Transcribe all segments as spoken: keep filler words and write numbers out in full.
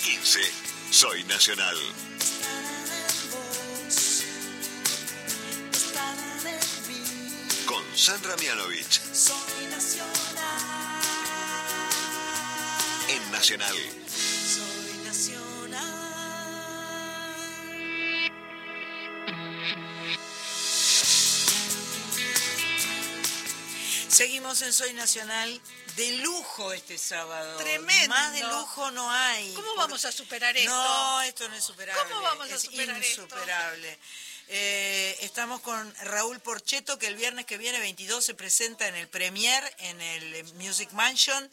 quince, Soy Nacional. Con Sandra Mianovich. Soy nacional. En Nacional. Soy nacional. Seguimos en Soy Nacional. De lujo este sábado. Tremendo. Más de lujo no hay. ¿Cómo vamos a superar esto? No, esto no es superable. ¿Cómo vamos a es superar insuperable. Esto? Eh, estamos con Raúl Porchetto, que el viernes que viene, veintidós, se presenta en el Premier, en el Music Mansion,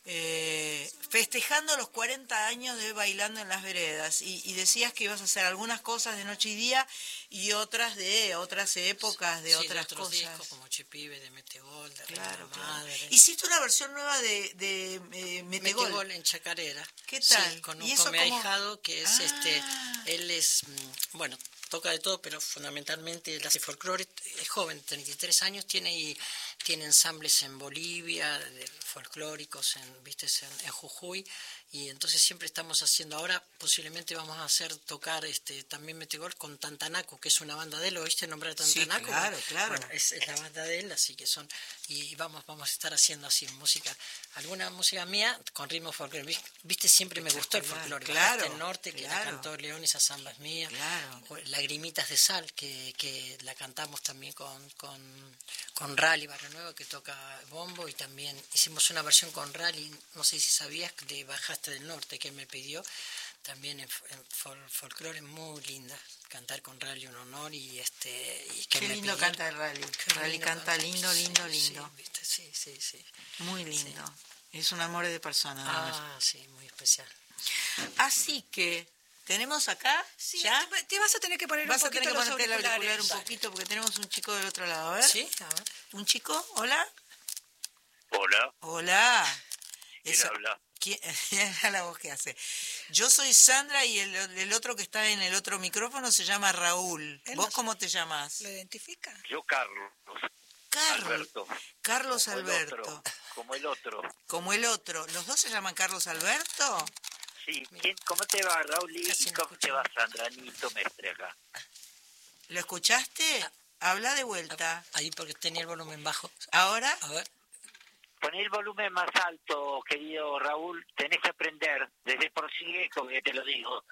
eh, festejando los cuarenta años de Bailando en las Veredas. Y, y decías que ibas a hacer algunas cosas de Noche y Día y otras de otras épocas, de sí, otras de otros cosas. discos como Chepibe, de Metegol, de Claro, Reina claro. Madre. Hiciste una versión nueva de, de eh, Metegol. Metegol en Chacarera. ¿Qué tal? Sí, con ¿Y un eso come cómo? ahijado que es Ah. este, él es, mm, bueno, toca de todo, pero fundamentalmente él hace folclore, es joven, treinta y tres años, tiene y tiene ensambles en Bolivia, de folclóricos, en, viste, en, en Jujuy, y entonces siempre estamos haciendo, ahora posiblemente vamos a hacer tocar este también Metegol con Tantanaco, que es una banda de él, ¿lo viste nombrar Tantanaco? Sí, claro, claro. Bueno, es, es la banda de él, así que son, y vamos, vamos a estar haciendo así música, alguna música mía con ritmo folclore, viste, siempre me gustó el folclore, claro, el norte, que claro. la cantó León, esa samba es mía, Claro. o Lagrimitas de Sal, que, que la cantamos también con, con, con Rally Barrio Nuevo, que toca bombo, y también hicimos una versión con Rally, no sé si sabías, de Bajaste del Norte, que me pidió, también en, en fol, folclore, muy linda, cantar con Rally un honor, y este y que Qué me lindo pidió, canta el Rally. qué Rally lindo canta lindo, lindo, sí, lindo. Sí, ¿viste? sí, sí, sí. Muy lindo. Sí. Es un amor de persona. Ah, sí, muy especial. Así que tenemos acá, Sí, ¿ya? te, te vas a tener que poner Vas un a tener poquito que los ponerte el auricular auriculares. un Dale. poquito porque tenemos un chico del otro lado. A ver. ¿Sí? A ver. ¿Un chico? ¿Hola? Hola, Hola. ¿quién Eso- habla? ¿Quién? Mira la voz que hace. Yo soy Sandra y el, el otro que está en el otro micrófono se llama Raúl. Él ¿Vos no- cómo te llamas? ¿Lo identifica? Yo Carlos, Carlos. Alberto. Carlos Como el Alberto. otro, como el otro. Como el otro. ¿Los dos se llaman Carlos Alberto? Sí, ¿quién, ¿cómo te va, Raúl? ¿Y Casi no cómo te escucho. va, Sandra? Nito Mestre acá. ¿Lo escuchaste? Habla de vuelta. Ahí porque tenía el volumen bajo. ¿Ahora? A ver. Poné el volumen más alto, querido Raúl. Tenés que aprender desde por sí, que te lo digo.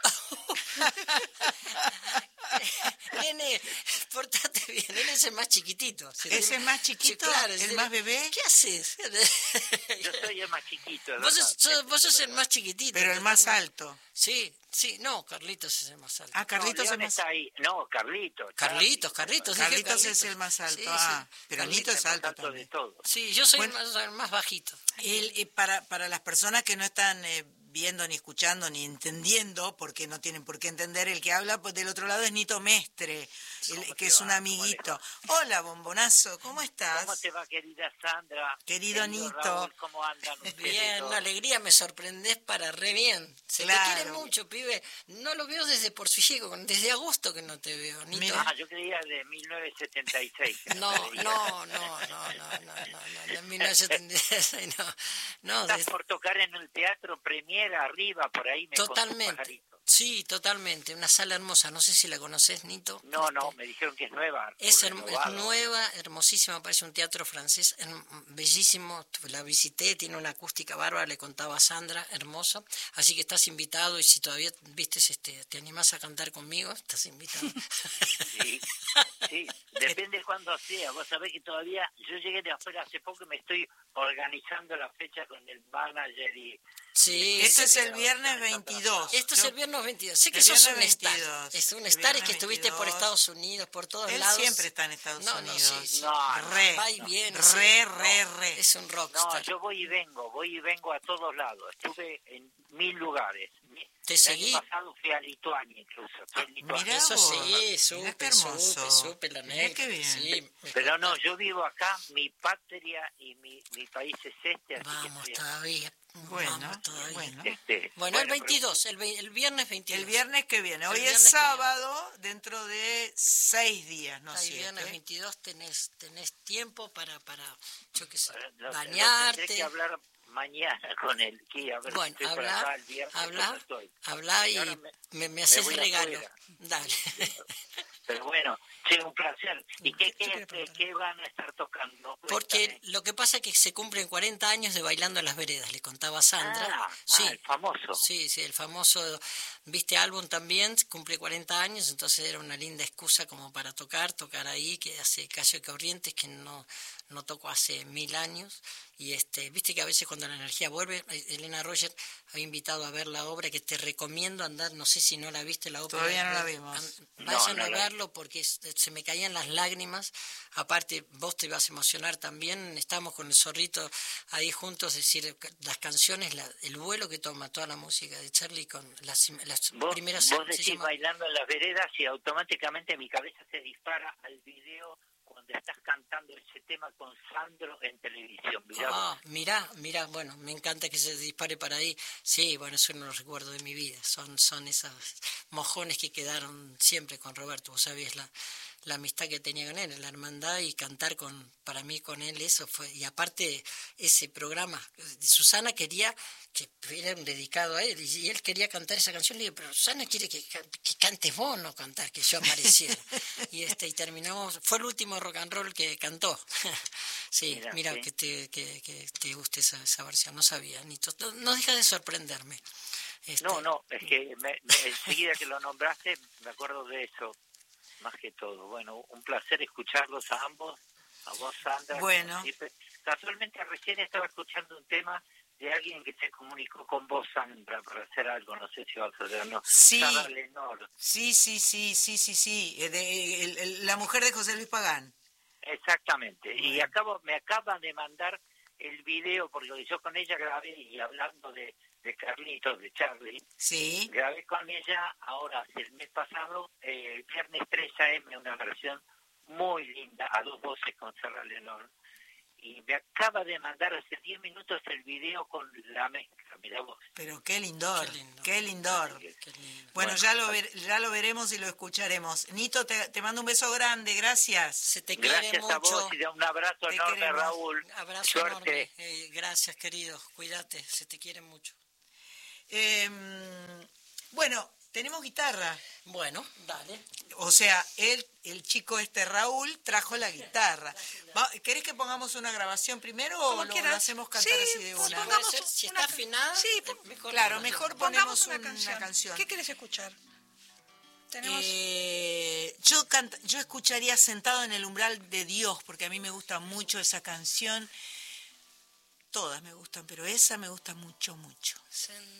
Nene, portate bien, él es el más chiquitito. Se ¿Ese tiene- es más chiquito? Sí, claro, ¿El sí. más bebé? ¿Qué haces? Yo soy el más chiquito. Vos ¿verdad? sos, sos- vos sos el más chiquitito. Pero el más alto. Sí, sí, no, Carlitos es el más alto. Ah, No, Carlitos es León más está ahí. No, Carlitos. Carlitos, Carlitos. dije Carlitos es el más alto. Sí, Ah, sí. pero Carlitos Nito es más alto alto de también. todo. Sí, yo soy Bueno. el, más, el más bajito. El, eh, para, para las personas que no están eh, viendo, ni escuchando, ni entendiendo, porque no tienen por qué entender, el que habla pues, del otro lado es Nito Mestre, el- ¿Cómo que te es va? un ¿Cómo amiguito. Hola, bombonazo, ¿cómo estás? ¿Cómo te va, querida Sandra? Querido Nito. Raúl, ¿cómo andan ustedes Bien, dos? una alegría, me sorprendés para re bien. Se Claro. te quiere mucho, pibe. No lo veo desde por su llego, desde agosto que no te veo, Nito. Mira. Ah, yo creía de mil novecientos setenta y seis. que No, me veía. no, no, no, no, no, no, no, en mil novecientos setenta y seis, no, no, Estás desde- por tocar en el Teatro Premier arriba, por ahí me contó un totalmente, pajarito. sí, totalmente, una sala hermosa, no sé si la conoces, Nito. No, no, Este, me dijeron que es nueva. Es, o herm- es renovada. nueva, hermosísima, parece un teatro francés, herm- bellísimo, la visité, tiene una acústica bárbara, le contaba a Sandra, hermoso, así que estás invitado y si todavía vistes, este, te animás a cantar conmigo, estás invitado. Sí, sí, depende de cuándo sea. Vos sabés que todavía, yo llegué de afuera hace poco y me estoy organizando la fecha con el manager y... Sí, Este sí, es el viernes veintidós. esto es Yo- el viernes veintidós. Sé que el sos un viernes star. veintidós. Es un El star y viernes que estuviste por veintidós. Estados Unidos, por todos Él lados. siempre está en Estados no, no, Unidos. sí, sí. No, no, Re, Va y viene. re, sí. re, re. Es un No, rockstar. yo voy y vengo, voy y vengo a todos lados. Estuve en mil lugares. Te el seguí. año pasado fui a Lituania incluso. Fui a Lituania. Mirá Eso vos. sí, Mirá supe, qué hermoso. supe, supe la Mirá negra. qué bien. Sí, me Pero no, contaste. yo vivo acá, mi patria y mi, mi país es este, así Vamos que estoy todavía. Bueno, Vamos todavía. bueno. este, Bueno, el pero- veintidós, el, ve- el viernes veintidós. El viernes que viene. El Hoy viernes es que viene. sábado, dentro de seis días, ¿no es El cierto? viernes veintidós tenés, tenés tiempo para, para, yo qué sé, Lo- lo- lo bañarte. Tendré que hablar mañana con el Kia, a ver Bueno, si estoy por habla, acá el viernes. habla, cuando estoy. habla y ahora me- me, me haces voy regalo. afuera. Dale. Pero bueno, sí, un placer. ¿Y qué, Yo quiero qué, preguntar. qué van a estar tocando? Porque Cuéntame. lo que pasa es que se cumplen cuarenta años de Bailando en las Veredas, le contaba Sandra. Ah, sí, ah, el famoso. sí, sí, el famoso, viste, álbum también cumple cuarenta años, entonces era una linda excusa como para tocar, tocar ahí, que hace Cayo Corrientes, que no, no toco hace mil años. Y este, viste que a veces cuando la energía vuelve, Elena Roger había invitado a ver la obra, que te recomiendo andar, no sé si no la viste la obra. Todavía no la vimos. An- No, Vayan no a la vi. verlo porque es- se me caían las lágrimas. Aparte, vos te ibas a emocionar también. Estábamos con el Zorrito ahí juntos, es decir, las canciones, la- el vuelo que toma toda la música de Charlie con las, las Vos, primeras. vos se decís llama- bailando en las veredas y automáticamente mi cabeza se dispara al video cuando estás cantando ese tema con Sandro en televisión. Mirá vos. Ah, mirá, mirá, bueno, me encanta que se dispare para ahí. Sí, bueno, eso no lo recuerdo de mi vida. Son, son esos mojones que quedaron siempre con Roberto. Vos sabés la, la amistad que tenía con él, la hermandad, y cantar con, para mí con él, eso fue. Y aparte, ese programa, Susana quería que era un dedicado a él, y él quería cantar esa canción. Le digo, pero Susana quiere que, que cantes vos, no cantar, que yo apareciera. y este y terminamos, fue el último rock and roll que cantó. sí, Mirá, mira, sí. que te, que, que te guste esa, esa versión, no sabía, ni to- no, no deja de sorprenderme. Este, No, no, es que me, me- enseguida que lo nombraste me acuerdo de eso, más que todo. Bueno, un placer escucharlos a ambos, a vos, Sandra. Bueno. como siempre. Casualmente recién estaba escuchando un tema de alguien que se comunicó con vos, Sandra, para hacer algo, no sé si vas a hacer, no. Sí. Sara Lenor. Sí, sí, sí, sí, sí, sí. eh, de- el- el- la mujer de José Luis Pagán. Exactamente. Y Bueno. acabo, me acaban de mandar el video, porque yo con ella grabé, y hablando de, de Carlitos, de Charlie, Sí. grabé con ella ahora, el mes pasado, eh, el viernes tres a eme, una versión muy linda, a dos voces con Sara Lenor. Y me acaba de mandar hace diez minutos el video con la mezcla, mira vos. Pero qué lindor, Qué lindo. qué lindor. Así que, qué lindo. Bueno, Bueno, ya lo ver- ya lo veremos y lo escucharemos. Nito, te, te mando un beso grande, gracias. Se te quiere gracias a mucho. vos y un abrazo Te enorme, queremos. Raúl. Un abrazo Suerte. enorme. Eh, gracias, querido. Cuídate, se te quiere mucho. Eh, bueno, tenemos guitarra. Bueno, dale. O sea, él, el chico este Raúl trajo la guitarra. Va- ¿Querés que pongamos una grabación primero o Como lo, quieras. lo hacemos cantar Sí, así de pues una? pongamos Puede ser, si una está ca- afinada, sí, eh, pon- mejor. Claro, que- mejor Pongamos ponemos una una canción. canción. ¿Qué quieres escuchar? Tenemos... Eh, yo, canta- yo escucharía Sentado en el umbral de Dios, porque a mí me gusta mucho esa canción. Todas me gustan, pero esa me gusta mucho, mucho.